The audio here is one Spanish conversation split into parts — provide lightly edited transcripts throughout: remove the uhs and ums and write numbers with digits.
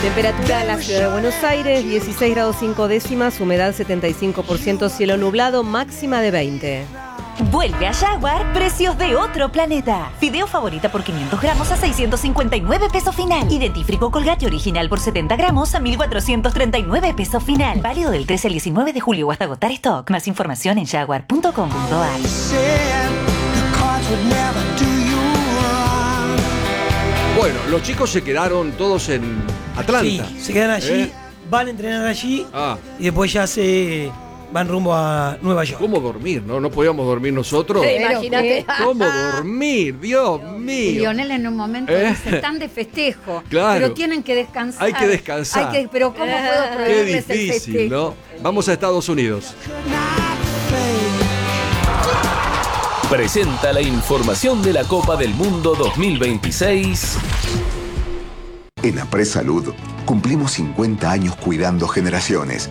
Temperatura en la ciudad de Buenos Aires, 16 grados 5 décimas, humedad 75%, cielo nublado, máxima de 20. Vuelve a Jaguar, precios de otro planeta. Fideo favorita por 500 gramos a 659 pesos final. Y dentífrico Colgate original por 70 gramos a 1.439 pesos final. Válido del 13 al 19 de julio o hasta agotar stock. Más información en jaguar.com.ar. Bueno, los chicos se quedaron todos en Atlanta. Sí, se quedan allí, van a entrenar allí y después ya se van rumbo a Nueva York. ¿Cómo dormir? ¿No podíamos dormir nosotros? Imagínate. ¿Cómo dormir? Dios mío. Y Lionel en un momento dice, están de festejo, Claro. pero tienen que descansar. Hay que descansar. Pero ¿cómo puedo Qué prohibirles el difícil, festejo? ¿no? Vamos a Estados Unidos. Presenta la información de la Copa del Mundo 2026. En Apres Salud cumplimos 50 años cuidando generaciones.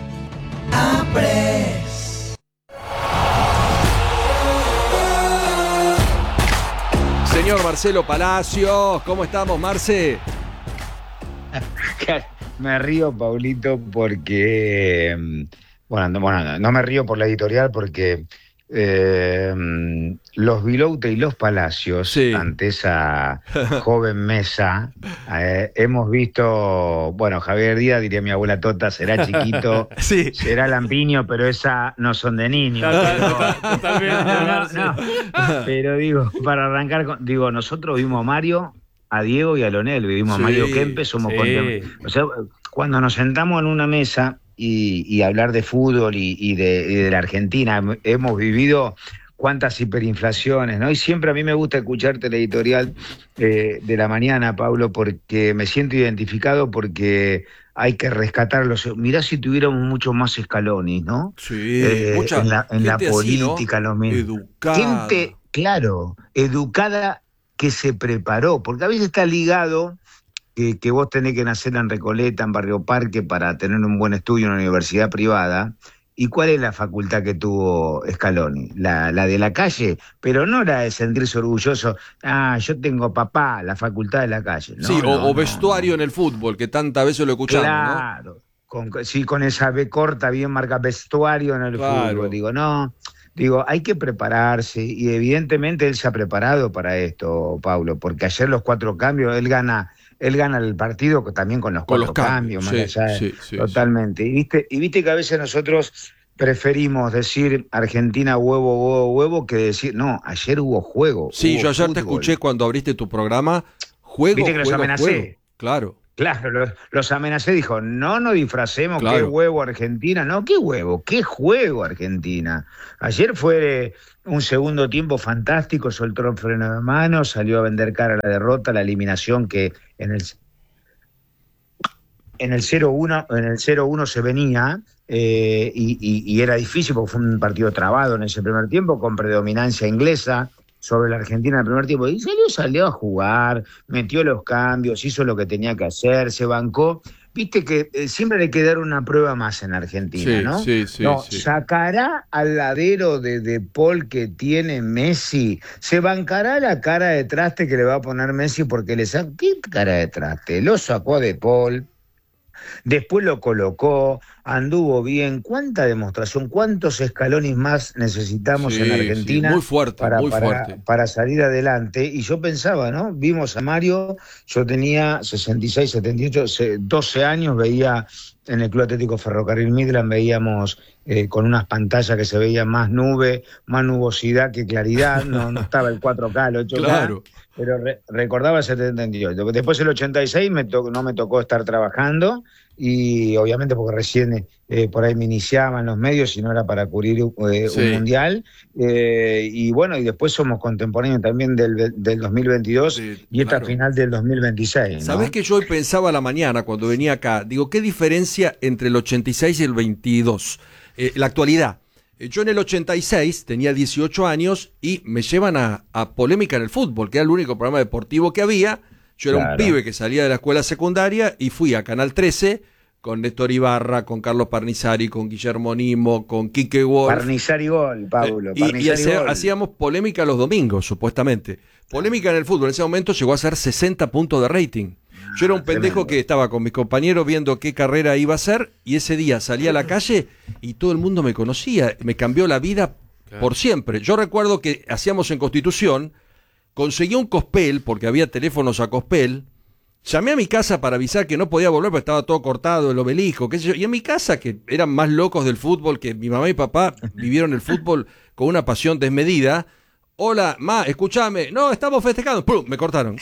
Señor Marcelo Palacios, ¿cómo estamos, Marce? Me río, Paulito, porque... no me río por la editorial porque los Viloute y los Palacios, ante esa joven mesa, hemos visto, Javier Díaz, diría mi abuela Tota, será chiquito, será lampiño, pero esa no son de niños. Pero digo, para arrancar, nosotros vimos a Mario, a Diego y a Lonel, vivimos a Mario Kempes, somos o sea, cuando nos sentamos en una mesa y hablar de fútbol y de la Argentina, hemos vivido cuántas hiperinflaciones, ¿no? Y siempre a mí me gusta escucharte la editorial de la mañana, Pablo, porque me siento identificado, porque hay que rescatarlos. Mirá si tuviéramos mucho más Scaloni, ¿no? Sí, en la política, así, ¿no? Educada. Gente, claro, educada, que se preparó, porque a veces está ligado que vos tenés que nacer en Recoleta, en Barrio Parque, para tener un buen estudio en una universidad privada. ¿Y cuál es la facultad que tuvo Scaloni? La de la calle, pero no la de sentirse orgulloso. Yo tengo papá, la facultad de la calle. No, o vestuario en el fútbol, que tantas veces lo escuchamos, claro, ¿no? Con esa B corta bien marca vestuario en el fútbol. Hay que prepararse, y evidentemente él se ha preparado para esto, Paulo, porque ayer los 4 cambios, él gana el partido también con los 4 cambios, totalmente. Y viste que a veces nosotros preferimos decir Argentina huevo, que decir, no, ayer hubo juego. Sí, hubo yo ayer fútbol. te escuché cuando abriste tu programa, Viste que los amenacé. Claro. Claro, los amenacé, dijo, no disfracemos, qué huevo Argentina, qué huevo, qué juego Argentina. Ayer fue un segundo tiempo fantástico, soltó el freno de mano, salió a vender cara la derrota, la eliminación que en el 0-1 se venía, y era difícil porque fue un partido trabado en ese primer tiempo, con predominancia inglesa sobre la Argentina en el primer tiempo. Y salió a jugar, metió los cambios, hizo lo que tenía que hacer, se bancó. Viste que siempre hay que dar una prueba más en Argentina, ¿no? Sí. ¿Sacará al ladero de Paul que tiene Messi? ¿Se bancará la cara de traste que le va a poner Messi porque le saca? ¿Qué cara de traste? Lo sacó de Paul, después lo colocó, anduvo bien. ¿Cuánta demostración? ¿Cuántos escalones más necesitamos en Argentina? Muy fuerte, para salir adelante? Y yo pensaba, ¿no? Vimos a Mario, yo tenía 66, 78, 12 años, veía en el Club Atlético Ferrocarril Midland, veíamos con unas pantallas que se veía más nube, más nubosidad que claridad, no estaba el 4K, el 8K. Claro. Pero recordaba el 78. Después el 86 no me tocó estar trabajando, y obviamente porque recién por ahí me iniciaban los medios y no era para cubrir un mundial. Y después somos contemporáneos también del 2022 y esta final del 2026. ¿Sabés que yo hoy pensaba a la mañana cuando venía acá? Digo, ¿qué diferencia entre el 86 y el 22? La actualidad. Yo en el 86 tenía 18 años y me llevan a Polémica en el Fútbol, que era el único programa deportivo que había. Yo era un pibe que salía de la escuela secundaria y fui a Canal 13 con Néstor Ibarra, con Carlos Parnizari, con Guillermo Nimo, con Quique Wolf. Parnizari Gol, Pablo. Hacíamos Polémica los domingos, supuestamente. Polémica en el Fútbol en ese momento llegó a ser 60 puntos de rating. Yo era un pendejo que estaba con mis compañeros viendo qué carrera iba a hacer y ese día salí a la calle y todo el mundo me conocía. Me cambió la vida por siempre. Yo recuerdo que hacíamos en Constitución, conseguí un cospel, porque había teléfonos a cospel. Llamé a mi casa para avisar que no podía volver porque estaba todo cortado, el obelisco, qué sé yo. Y en mi casa, que eran más locos del fútbol, que mi mamá y papá vivieron el fútbol con una pasión desmedida. Hola, ma, escúchame. No, estamos festejando. ¡Pum! Me cortaron.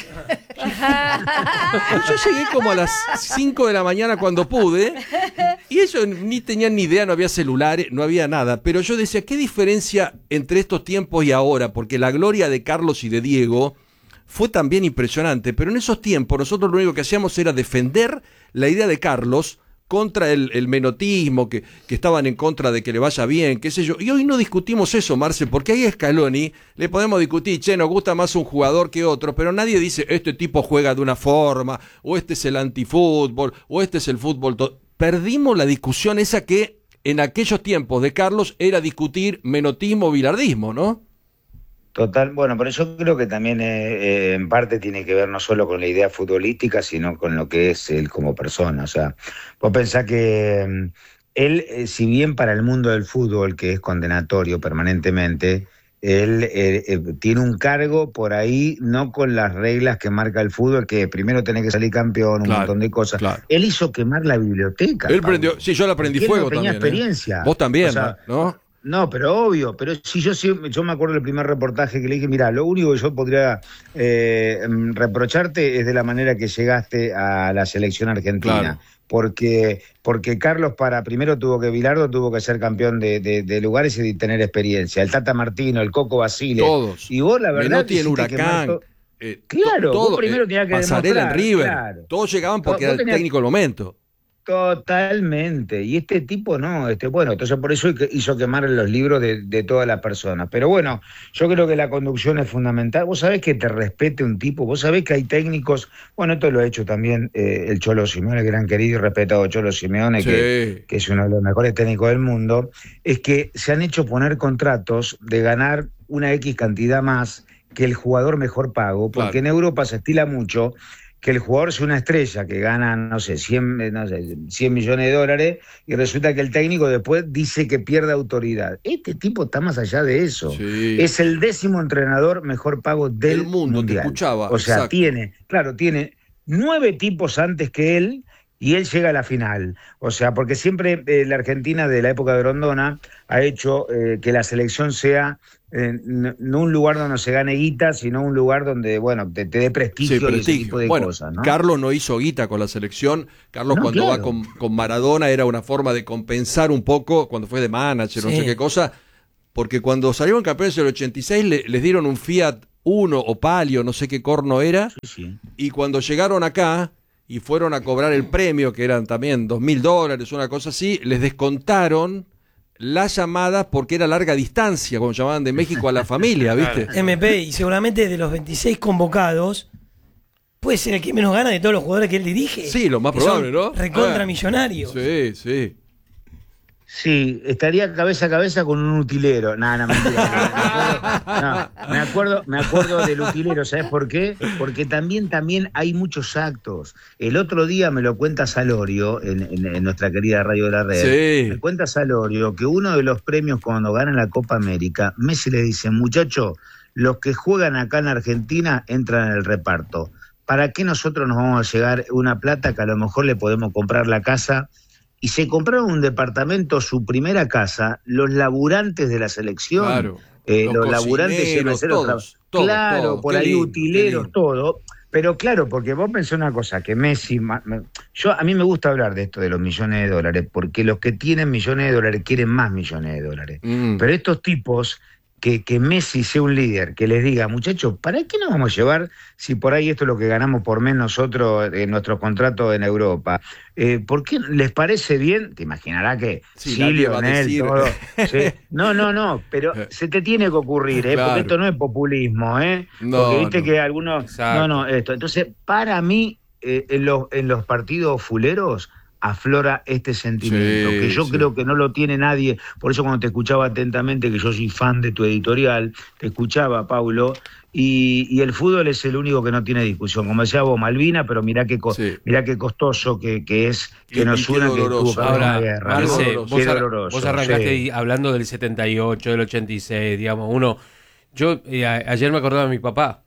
Yo llegué como a las 5 de la mañana cuando pude. Y ellos ni tenían ni idea, no había celulares, no había nada. Pero yo decía, ¿qué diferencia entre estos tiempos y ahora? Porque la gloria de Carlos y de Diego fue también impresionante. Pero en esos tiempos nosotros lo único que hacíamos era defender la idea de Carlos contra el menotismo, que estaban en contra de que le vaya bien, qué sé yo. Y hoy no discutimos eso, Marce, porque ahí a Scaloni le podemos discutir, che, nos gusta más un jugador que otro, pero nadie dice, este tipo juega de una forma, o este es el antifútbol, o este es el fútbol. Perdimos la discusión esa que en aquellos tiempos de Carlos era discutir menotismo, bilardismo, ¿no? Total, bueno, pero yo creo que también en parte tiene que ver no solo con la idea futbolística, sino con lo que es él como persona. O sea, vos pensás que él, si bien para el mundo del fútbol, que es condenatorio permanentemente, él tiene un cargo por ahí, no con las reglas que marca el fútbol, que primero tenés que salir campeón, un montón de cosas. Claro. Él hizo quemar la biblioteca. Él prendió, sí, yo la prendí fuego también. Tenía experiencia. Vos también, o sea, ¿no? No, pero obvio, pero si yo me acuerdo del primer reportaje que le dije, mirá, lo único que yo podría reprocharte es de la manera que llegaste a la selección argentina. Claro. Porque Carlos primero Bilardo tuvo que ser campeón de lugares y tener experiencia. El Tata Martino, el Coco Basile. Todos. Y vos, la verdad, Menotti en Huracán. Claro, vos primero tenías que Pasarela demostrar. En River. Claro. Todos llegaban porque era el técnico del momento. Totalmente, y este tipo no, bueno, entonces por eso hizo quemar los libros de todas las personas. Pero bueno, yo creo que la conducción es fundamental. Vos sabés que te respete un tipo, vos sabés que hay técnicos, bueno, esto lo ha hecho también el Cholo Simeone, el gran querido y respetado Cholo Simeone, sí, que es uno de los mejores técnicos del mundo, es que se han hecho poner contratos de ganar una X cantidad más que el jugador mejor pago, porque en Europa se estila mucho que el jugador sea una estrella que gana, no sé, 100 millones de dólares y resulta que el técnico después dice que pierde autoridad. Este tipo está más allá de eso. Sí. Es el 10º entrenador mejor pago del mundo. Mundial. Te escuchaba. O sea, tiene 9 tipos antes que él y él llega a la final. O sea, porque siempre la Argentina de la época de Grondona ha hecho que la selección sea no un lugar donde se gane guita, sino un lugar donde, bueno, te dé prestigio y ese tipo de cosas, ¿no? Carlos no hizo guita con la selección. Carlos cuando va con Maradona era una forma de compensar un poco, cuando fue de manager, no sé qué cosa, porque cuando salieron campeones en el 86 les dieron un Fiat Uno o Palio, no sé qué corno era, y cuando llegaron acá y fueron a cobrar el premio, que eran también $2.000, una cosa así, les descontaron las llamadas porque era larga distancia, como llamaban de México a la familia, ¿viste? MP, y seguramente de los 26 convocados, puede ser el que menos gana de todos los jugadores que él dirige. Sí, lo más probable, ¿no? Recontra millonarios. Sí, sí. Sí, estaría cabeza a cabeza con un utilero. No, mentira. Me acuerdo del utilero, ¿sabes por qué? Porque también hay muchos actos. El otro día me lo cuenta Salorio, en nuestra querida Radio de la Red. Sí. Me cuenta Salorio que uno de los premios cuando ganan la Copa América, Messi le dice, muchacho, los que juegan acá en Argentina entran en el reparto. ¿Para qué nosotros nos vamos a llegar una plata que a lo mejor le podemos comprar la casa? Y se compraron un departamento, su primera casa, los laburantes de la selección, claro, los laburantes y todos, claro, por ahí utileros, todo. Pero claro, porque vos pensás una cosa, que Messi, a mí me gusta hablar de esto de los millones de dólares, porque los que tienen millones de dólares quieren más millones de dólares. Pero estos tipos, que Messi sea un líder, que les diga, muchachos, ¿para qué nos vamos a llevar si por ahí esto es lo que ganamos por mes nosotros en nuestros contratos en Europa? ¿Por qué les parece bien? Te imaginarás que Lionel, todo. ¿Sí? No, pero se te tiene que ocurrir, claro, porque esto no es populismo, porque viste que algunos... Exacto. Esto. Entonces, para mí, en los partidos fuleros aflora este sentimiento, que yo creo que no lo tiene nadie. Por eso cuando te escuchaba atentamente, que yo soy fan de tu editorial, te escuchaba, Paulo, y el fútbol es el único que no tiene discusión. Como decía vos, Malvina, pero mirá qué costoso que es que nos una, que tuvo que haber una guerra. Marce, vos arrancaste hablando del 78, del 86, digamos, yo ayer me acordaba de mi papá.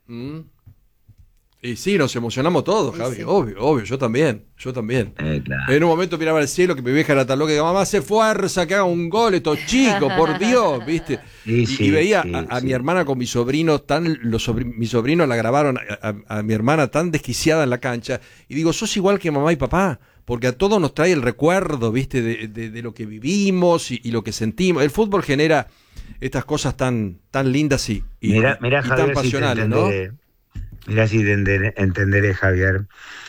Y sí, nos emocionamos todos, Javi, sí. Obvio, yo también. Claro. En un momento miraba al cielo, que mi vieja era tan loca, que mamá, hace fuerza, que haga un gol, estos chicos, por Dios, ¿viste? Y veía a mi hermana con mis sobrinos, mis sobrinos la grabaron a mi hermana tan desquiciada en la cancha, y digo, sos igual que mamá y papá, porque a todos nos trae el recuerdo, ¿viste? De lo que vivimos y lo que sentimos. El fútbol genera estas cosas tan lindas y Javier, tan pasionales, ¿no? Mirá si entenderé, Javier,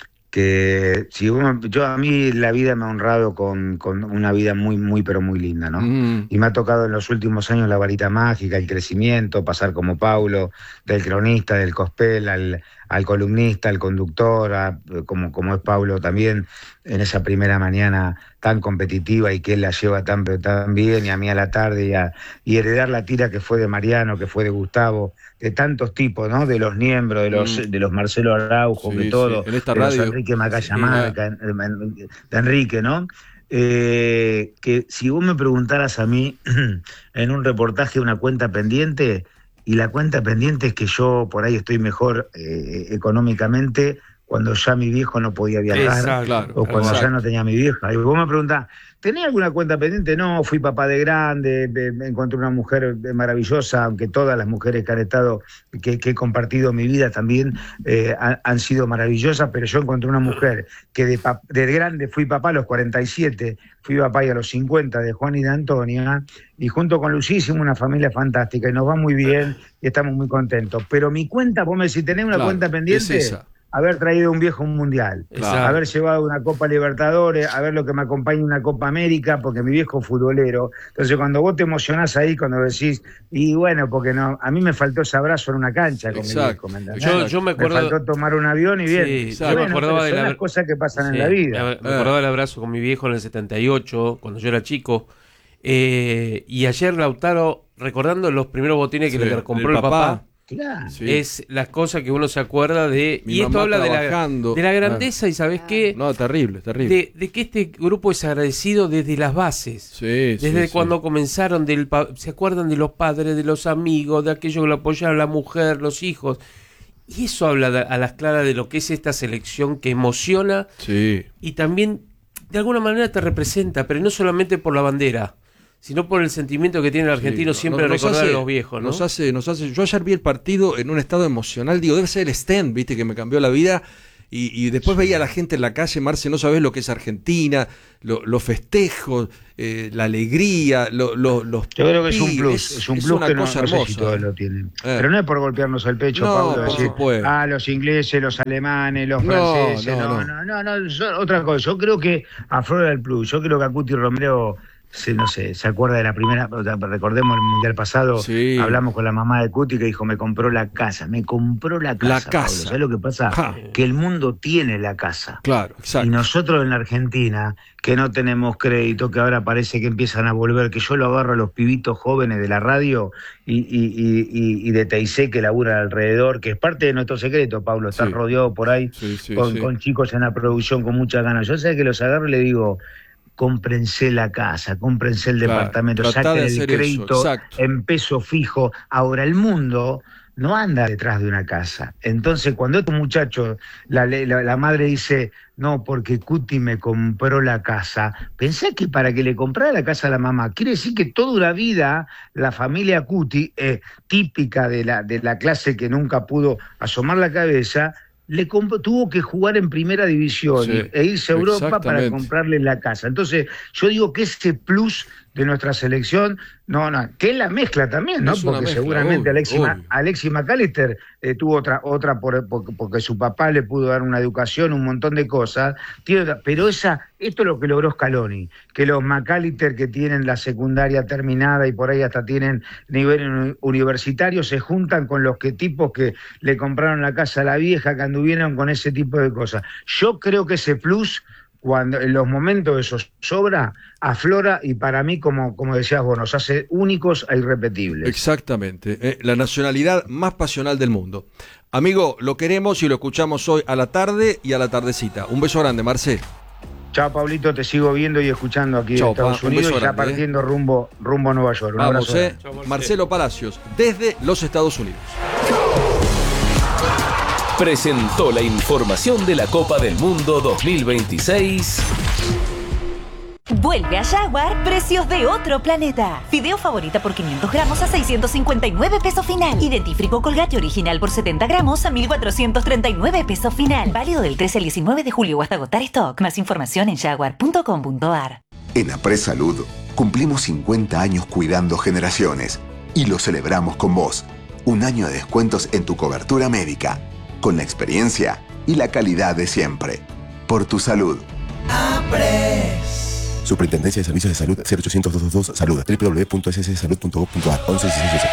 que si a mí la vida me ha honrado con una vida muy, muy, pero muy linda, ¿no? Y me ha tocado en los últimos años la varita mágica, el crecimiento, pasar como Paulo, del cronista, del cospel, al columnista, al conductor, como es Paulo también, en esa primera mañana tan competitiva y que él la lleva tan bien, y a mí a la tarde, y heredar la tira que fue de Mariano, que fue de Gustavo, de tantos tipos, ¿no? De los Niembro, de los Marcelo Araujo, de todo, en esta de radio. los Enrique Macayamarca, de Enrique, ¿no? Que si vos me preguntaras a mí en un reportaje una cuenta pendiente, y la cuenta pendiente es que yo por ahí estoy mejor económicamente cuando ya mi viejo no podía viajar, o cuando ya no tenía mi vieja. Y vos me preguntás, ¿tenés alguna cuenta pendiente? No, fui papá de grande, me encontré una mujer maravillosa, aunque todas las mujeres que han estado, que he compartido mi vida también han sido maravillosas, pero yo encontré una mujer que de grande fui papá a los 47, fui papá y a los 50 de Juan y de Antonia, y junto con Lucía hicimos una familia fantástica y nos va muy bien y estamos muy contentos. Pero mi cuenta, vos me decís, ¿tenés una cuenta pendiente? Es esa. Haber traído un viejo a un mundial, haber llevado una Copa Libertadores, haber lo que me acompañe una Copa América, porque mi viejo es futbolero. Entonces cuando vos te emocionás ahí, cuando decís, y bueno, porque no, a mí me faltó ese abrazo en una cancha con mi viejo, ¿me entendés? Yo me acuerdo, me faltó tomar un avión y bien. Sí, bueno, me acordaba de las cosas que pasan en la vida. Me acordaba del abrazo con mi viejo en el 78, cuando yo era chico. Y ayer Lautaro, recordando los primeros botines que le compró el papá. Claro. Es las cosas que uno se acuerda de. Mi y esto habla de la grandeza, claro. y ¿sabés qué? No, terrible. De que este grupo es agradecido desde las bases. Desde cuando comenzaron, se acuerdan de los padres, de los amigos, de aquellos que lo apoyaron, la mujer, los hijos. Y eso habla a las claras de lo que es esta selección que emociona y también de alguna manera te representa, pero no solamente por la bandera, sino por el sentimiento que tiene el argentino siempre de recordar a los viejos, ¿no? Nos hace. Yo ayer vi el partido en un estado emocional, digo, debe ser el Sten, viste, que me cambió la vida, y después veía a la gente en la calle, Marce, no sabés lo que es Argentina, los festejos, la alegría, los yo creo que es un plus, es un plus que no sé si todos lo tienen. Pero no es por golpearnos el pecho, Pablo, decir, los ingleses, los alemanes, los franceses, no, otra cosa. Yo creo que aflora el plus, yo creo que Acuti Romero se acuerda de la primera, recordemos el mundial pasado, hablamos con la mamá de Cuti que dijo, me compró la casa, Pablo. ¿Sabes lo que pasa? Que el mundo tiene la casa. Claro, exacto. Y nosotros en la Argentina, que no tenemos crédito, que ahora parece que empiezan a volver, que yo lo agarro a los pibitos jóvenes de la radio y de TIC que laburan alrededor, que es parte de nuestro secreto, Pablo, estar rodeado por ahí con chicos en la producción con muchas ganas. Yo sé que los agarro y le digo, cómprense la casa, cómprense el departamento, saquen el crédito en peso fijo. Ahora, el mundo no anda detrás de una casa. Entonces, cuando estos muchachos, la madre dice, no, porque Cuti me compró la casa, pensé que para que le comprara la casa a la mamá, quiere decir que toda la vida la familia Cuti, típica de la clase que nunca pudo asomar la cabeza, tuvo que jugar en primera división e irse a Europa para comprarle la casa. Entonces, yo digo que ese plus de nuestra selección, que es la mezcla también, ¿no? Porque mezcla, seguramente Alexis McAllister tuvo otra porque su papá le pudo dar una educación, un montón de cosas, pero esto es lo que logró Scaloni, que los McAllister que tienen la secundaria terminada y por ahí hasta tienen nivel universitario, se juntan con los tipos que le compraron la casa a la vieja, que anduvieron con ese tipo de cosas. Yo creo que ese plus, cuando en los momentos eso sobra, aflora y para mí, como decías vos, nos hace únicos e irrepetibles. Exactamente, la nacionalidad más pasional del mundo. Amigo, lo queremos y lo escuchamos hoy a la tarde y a la tardecita. Un beso grande, Marcé. Chao, Pablito, te sigo viendo y escuchando aquí en Estados Unidos y ya partiendo rumbo a Nueva York. Un Vamos, Marcelo Palacios, desde los Estados Unidos. Presentó la información de la Copa del Mundo 2026. Vuelve a Jaguar, precios de otro planeta. Fideo favorita por 500 gramos a 659 pesos final. Y dentífrico Colgate original por 70 gramos a 1.439 pesos final. Válido del 13 al 19 de julio o hasta agotar stock. Más información en jaguar.com.ar. En Apres Salud cumplimos 50 años cuidando generaciones y lo celebramos con vos. Un año de descuentos en tu cobertura médica, con la experiencia y la calidad de siempre. Por tu salud. Apres. Superintendencia de Servicios de Salud 0800-222-SALUD www.sssalud.gov.ar 1166.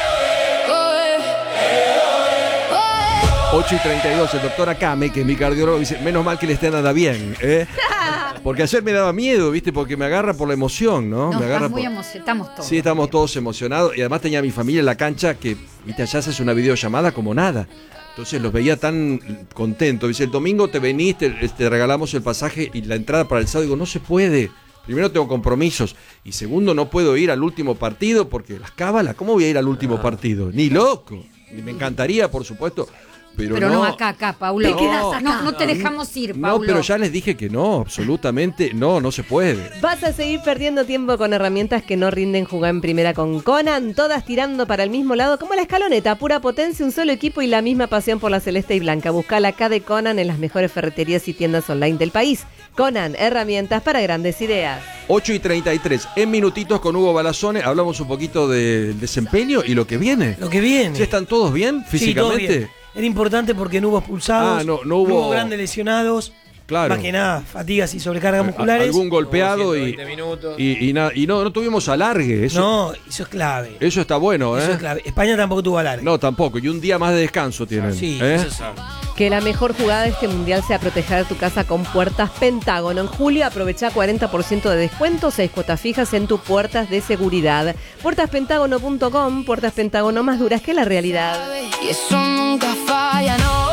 8:32, el doctor Akame, que es mi cardiólogo, dice, menos mal que le esté nada bien, ¿eh? Porque ayer me daba miedo, ¿viste? Porque me agarra por la emoción, ¿no? Me agarra estamos todos. Sí, estamos todos emocionados. Y además tenía a mi familia en la cancha que, ¿viste? Allá haces una videollamada como nada. Entonces los veía tan contentos. Dice, el domingo te venís, te regalamos el pasaje y la entrada para el sábado. Digo, no se puede. Primero tengo compromisos. Y segundo, no puedo ir al último partido porque las cábalas, ¿cómo voy a ir al último partido? Ni loco. Me encantaría, por supuesto. Pero no acá, Paulo. Te quedas acá. No te dejamos ir, Paulo. No, pero ya les dije que no, absolutamente no se puede. Vas a seguir perdiendo tiempo con herramientas que no rinden. Jugar en primera con Conan, todas tirando para el mismo lado, como la escaloneta, pura potencia, un solo equipo y la misma pasión por la celeste y blanca. Buscala acá de Conan en las mejores ferreterías y tiendas online del país. Conan, herramientas para grandes ideas. 8:33, en minutitos con Hugo Balazone, hablamos un poquito del desempeño y lo que viene. Lo que viene. ¿Sí están todos bien físicamente? Sí, todo bien. Era importante porque no hubo expulsados, no hubo grandes lesionados, claro. Más que nada, fatigas y sobrecargas musculares. Algún golpeado y no tuvimos alargue. No, eso es clave. Eso está bueno, Eso es clave. España tampoco tuvo alargue. No, tampoco. Y un día más de descanso tienen. Sí, eso es. Que la mejor jugada de este mundial sea proteger tu casa con puertas Pentágono. En julio aprovecha 40% de descuento, 6 cuotas fijas en tus puertas de seguridad. Puertaspentágono.com, puertas Pentágono más duras que la realidad. Y eso nunca falla, no.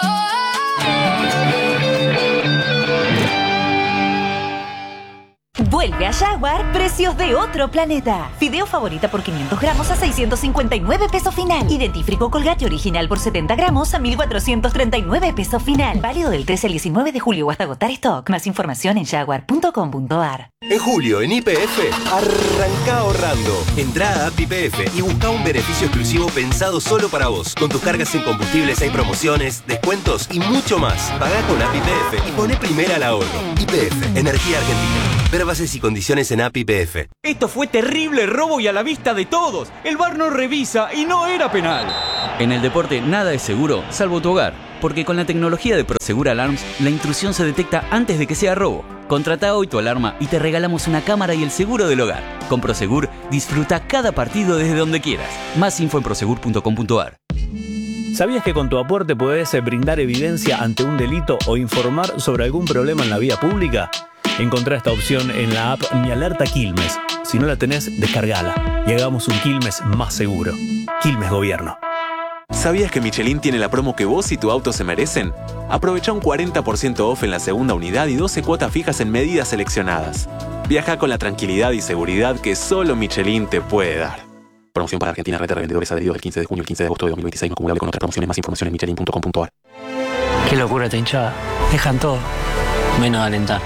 Vuelve a Jaguar, precios de otro planeta. Fideo favorita por 500 gramos a 659 pesos final. Y dentífrico Colgate original por 70 gramos a 1.439 pesos final. Válido del 13 al 19 de julio o hasta agotar stock. Más información en jaguar.com.ar. En julio, en YPF, arranca ahorrando. Entrá a App YPF y busca un beneficio exclusivo pensado solo para vos. Con tus cargas en combustibles hay promociones, descuentos y mucho más. Pagá con App YPF y poné primera al ahorro. YPF, Energía Argentina. Ver bases y condiciones en App YPF. Esto fue terrible robo y a la vista de todos. El VAR no revisa y no era penal. En el deporte nada es seguro, salvo tu hogar. Porque con la tecnología de Prosegur Alarms, la intrusión se detecta antes de que sea robo. Contrata hoy tu alarma y te regalamos una cámara y el seguro del hogar. Con Prosegur, disfruta cada partido desde donde quieras. Más info en prosegur.com.ar. ¿Sabías que con tu aporte podés brindar evidencia ante un delito o informar sobre algún problema en la vía pública? Encontrá esta opción en la app Mi Alerta Quilmes. Si no la tenés, descargala y hagamos un Quilmes más seguro. Quilmes Gobierno. ¿Sabías que Michelin tiene la promo que vos y tu auto se merecen? Aprovecha un 40% off en la segunda unidad y 12 cuotas fijas en medidas seleccionadas. Viaja con la tranquilidad y seguridad que solo Michelin te puede dar. Promoción para Argentina, red de revendedores adheridos del 15 de junio al 15 de agosto de 2026, no acumulable con otras promociones. Más información en michelin.com.ar. Qué locura esta hinchada. Dejan todo, menos alentar.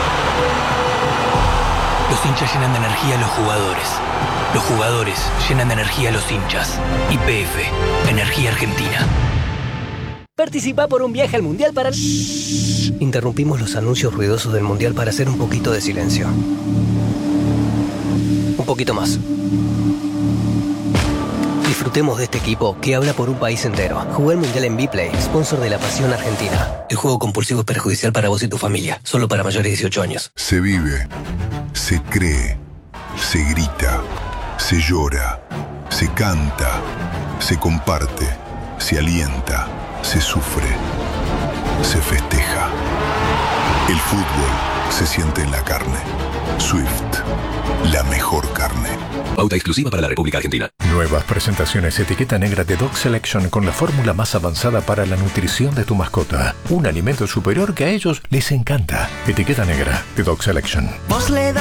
Los hinchas llenan de energía a los jugadores. Los jugadores llenan de energía a los hinchas. YPF, Energía Argentina. Participa por un viaje al Mundial para... Interrumpimos los anuncios ruidosos del Mundial para hacer un poquito de silencio. Un poquito más. Disfrutemos de este equipo que habla por un país entero. Jugué el Mundial en Bplay, sponsor de la pasión argentina. El juego compulsivo es perjudicial para vos y tu familia. Solo para mayores de 18 años. Se vive, se cree, se grita, se llora, se canta, se comparte, se alienta, se sufre, se festeja. El fútbol se siente en la carne. Swift, la mejor carne. Pauta exclusiva para la República Argentina. Nuevas presentaciones etiqueta negra de Dog Selection con la fórmula más avanzada para la nutrición de tu mascota. Un alimento superior que a ellos les encanta. Etiqueta negra de Dog Selection. Vos le das